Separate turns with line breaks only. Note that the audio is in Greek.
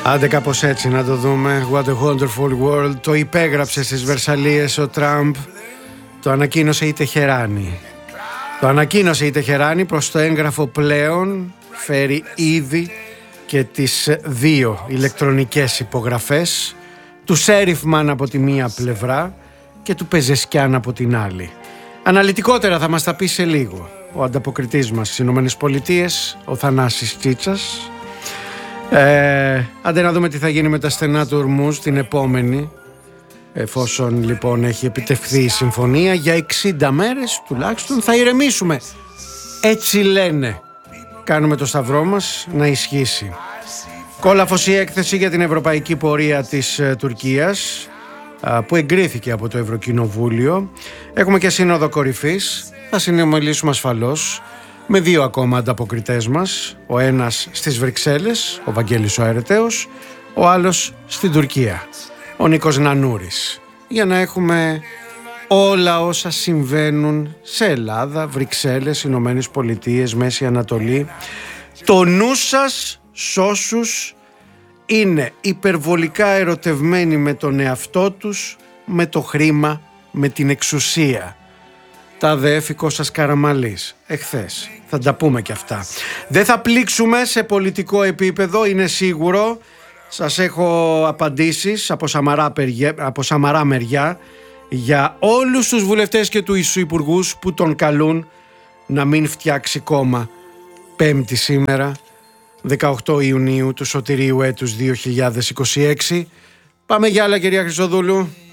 Άντε κάπως έτσι να το δούμε. What a wonderful world. Το υπέγραψε στις Βερσαλίες ο Τραμπ. Το ανακοίνωσε η Τεχεράνη. Προς το έγγραφο πλέον φέρει ήδη και τις δύο ηλεκτρονικές υπογραφές του Σέριφμαν από τη μία πλευρά και του Πεζεσκιάν από την άλλη. Αναλυτικότερα θα μας τα πει σε λίγο ο ανταποκριτής μας στις Ηνωμένες Πολιτείες, ο Θανάσης Τσίτσας. Άντε να δούμε τι θα γίνει με τα στενά του Ορμούζ την επόμενη, εφόσον λοιπόν έχει επιτευχθεί η συμφωνία. Για 60 μέρες τουλάχιστον θα ηρεμήσουμε. Έτσι λένε. Κάνουμε το σταυρό μας να ισχύσει. Κόλαφος η έκθεση για την ευρωπαϊκή πορεία της Τουρκίας που εγκρίθηκε από το Ευρωκοινοβούλιο. Έχουμε και σύνοδο κορυφής. Θα συνομιλήσουμε ασφαλώς με δύο ακόμα ανταποκριτές μας. Ο ένας στις Βρυξέλλες, ο Βαγγέλης ο Αερεταίος, ο άλλος στην Τουρκία, ο Νίκος Νανούρης, για να έχουμε όλα όσα συμβαίνουν σε Ελλάδα, Βρυξέλλες, Ηνωμένες Πολιτείες, Μέση Ανατολή. Το νου σας σ' όσους είναι υπερβολικά ερωτευμένοι με τον εαυτό τους, με το χρήμα, με την εξουσία. Τα δε Κώστας Καραμαλής εχθές. Θα τα πούμε και αυτά. Δεν θα πλήξουμε σε πολιτικό επίπεδο, είναι σίγουρο. Σας έχω απαντήσεις από Σαμαρά μεριά για όλους τους βουλευτές και τους υπουργούς που τον καλούν να μην φτιάξει κόμμα. Πέμπτη σήμερα, 18 Ιουνίου του σωτηρίου έτους 2026. Πάμε για άλλα, κυρία Χρυσοδούλου.